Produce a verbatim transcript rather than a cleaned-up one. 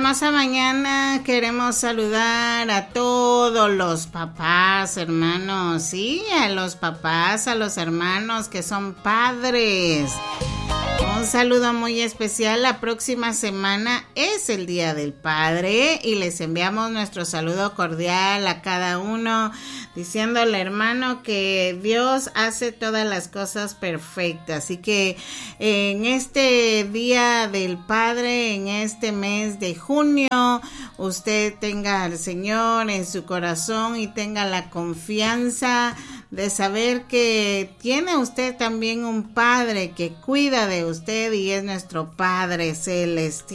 hermosa mañana queremos saludar a todos los papás, hermanos, sí, a los papás, a los hermanos que son padres. Un saludo muy especial. La próxima semana es el Día del Padre y les enviamos nuestro saludo cordial a cada uno, diciéndole, hermano, que Dios hace todas las cosas perfectas. Así que en este Día del Padre, en este mes de junio, usted tenga al Señor en su corazón y tenga la confianza de saber que tiene usted también un Padre que cuida de usted y es nuestro Padre celestial.